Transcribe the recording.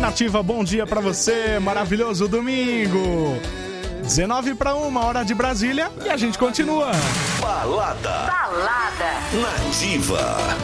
Nativa, bom dia pra você, maravilhoso domingo. 19:01, hora de Brasília, e a gente continua. Balada Nativa.